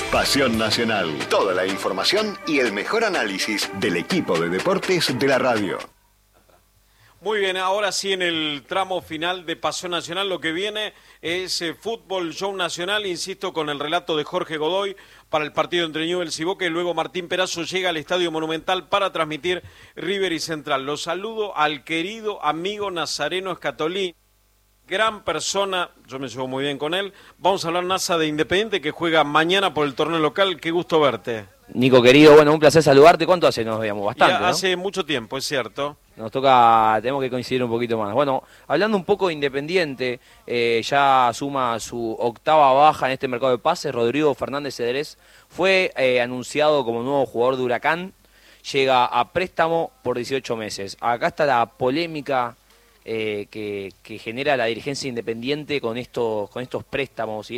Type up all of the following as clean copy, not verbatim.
Pasión Nacional. Toda la información y el mejor análisis del equipo de deportes de la radio. Muy bien, ahora sí en el tramo final de Pasión Nacional lo que viene es Fútbol Show Nacional, insisto, con el relato de Jorge Godoy para el partido entre Newell's y Boca, y luego Martín Perazo llega al Estadio Monumental para transmitir River y Central. Los saludo al querido amigo Nazareno Escatolí, gran persona, yo me llevo muy bien con él. Vamos a hablar, Nasa, de Independiente que juega mañana por el torneo local. Qué gusto verte. Nico, querido, bueno, un placer saludarte. ¿Cuánto hace nos veíamos? Bastante, ¿no? Hace mucho tiempo, es cierto. Tenemos que coincidir un poquito más. Bueno, hablando un poco de Independiente, ya suma su octava baja en este mercado de pases. Rodrigo Fernández Cedrés fue anunciado como nuevo jugador de Huracán. Llega a préstamo por 18 meses. Acá está la polémica que genera la dirigencia Independiente con estos préstamos y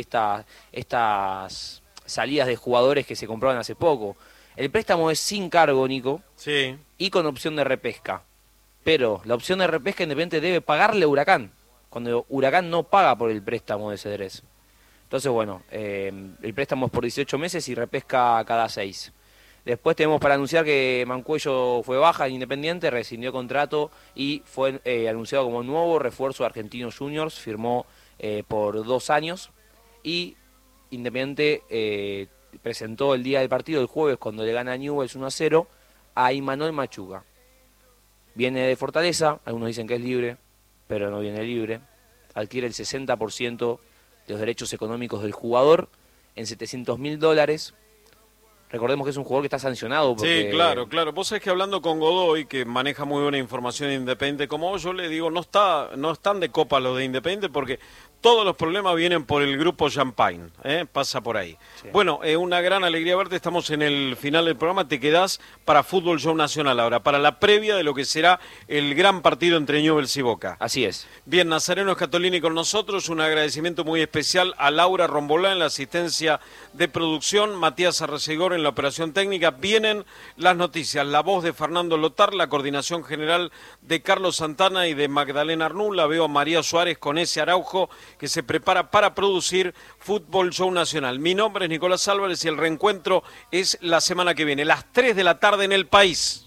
estas salidas de jugadores que se compraron hace poco. El préstamo es sin cargo, Nico, sí, y con opción de repesca. Pero la opción de repesca Independiente debe pagarle a Huracán, cuando Huracán no paga por el préstamo de Cedrés. Entonces, bueno, el préstamo es por 18 meses y repesca cada 6. Después tenemos para anunciar que Mancuello fue baja en Independiente, rescindió contrato y fue anunciado como nuevo refuerzo de Argentinos Juniors, firmó por 2 años. Y Independiente presentó el día del partido, el jueves, cuando le gana a Newell's 1-0, a Imanol Machuca. Viene de Fortaleza, algunos dicen que es libre, pero no viene libre. Adquiere el 60% de los derechos económicos del jugador en $700.000. Recordemos que es un jugador que está sancionado. Porque... Sí, claro. Vos sabés que hablando con Godoy, que maneja muy buena información de Independiente, como vos, yo le digo, no están de copa los de Independiente porque todos los problemas vienen por el grupo Champagne, pasa por ahí. Sí. Bueno, una gran alegría verte, estamos en el final del programa, te quedás para Fútbol Show Nacional ahora, para la previa de lo que será el gran partido entre Newell's y Boca. Así es. Bien, Nazareno Escatolini con nosotros, un agradecimiento muy especial a Laura Rombolá en la asistencia de producción, Matías Arrecegor en la operación técnica. Vienen las noticias, la voz de Fernando Lotar, la coordinación general de Carlos Santana y de Magdalena Arnú, la veo a María Suárez con ese Araujo, que se prepara para producir Fútbol Show Nacional. Mi nombre es Nicolás Álvarez y el reencuentro es la semana que viene, las 3 de la tarde en El País.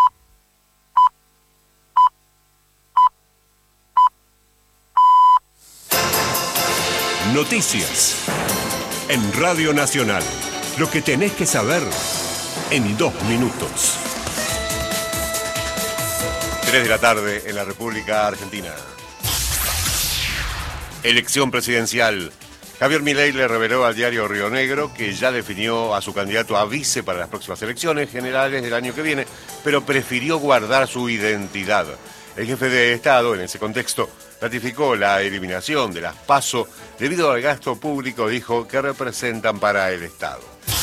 Noticias en Radio Nacional. Lo que tenés que saber en 2 minutos. 3 de la tarde en la República Argentina. Elección presidencial. Javier Milei le reveló al diario Río Negro que ya definió a su candidato a vice para las próximas elecciones generales del año que viene, pero prefirió guardar su identidad. El jefe de Estado, en ese contexto, ratificó la eliminación de las PASO debido al gasto público, dijo, que representan para el Estado.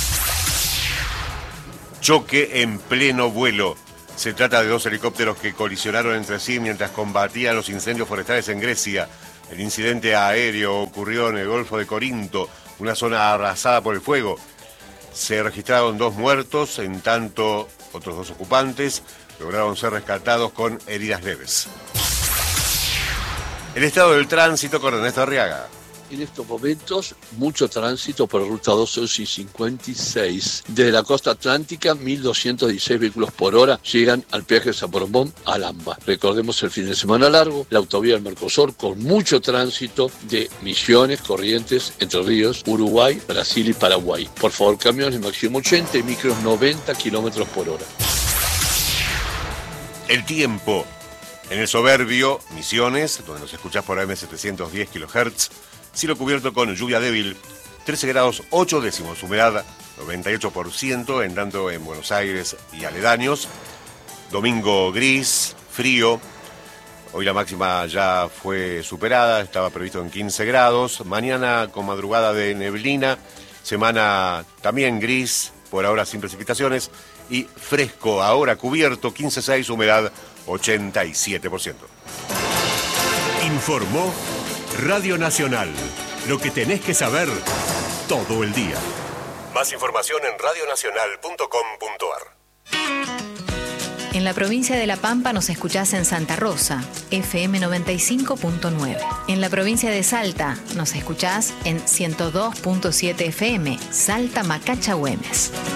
Choque en pleno vuelo. Se trata de 2 helicópteros que colisionaron entre sí mientras combatían los incendios forestales en Grecia. El incidente aéreo ocurrió en el Golfo de Corinto, una zona arrasada por el fuego. Se registraron 2 muertos, en tanto otros 2 ocupantes lograron ser rescatados con heridas leves. El estado del tránsito con Ernesto Arriaga. En estos momentos, mucho tránsito por ruta 12 y 56. Desde la costa atlántica, 1.216 vehículos por hora llegan al peaje de San Borondón a Lamba. Recordemos el fin de semana largo, la autovía del Mercosur con mucho tránsito de Misiones, Corrientes, Entre Ríos, Uruguay, Brasil y Paraguay. Por favor, camiones máximo 80 y micros 90 kilómetros por hora. El tiempo. En el soberbio, Misiones, donde nos escuchás por AM 710 kHz, cielo cubierto con lluvia débil, 13 grados 8 décimos, humedad 98%, en tanto en Buenos Aires y aledaños. Domingo gris, frío, hoy la máxima ya fue superada, estaba previsto en 15 grados, mañana con madrugada de neblina, semana también gris, por ahora sin precipitaciones, y fresco, ahora cubierto, 15,6, humedad 87%. Informó Radio Nacional. Lo que tenés que saber todo el día. Más información en radionacional.com.ar. En la provincia de La Pampa nos escuchás en Santa Rosa, FM 95.9. En la provincia de Salta nos escuchás en 102.7 FM, Salta Macacha Güemes.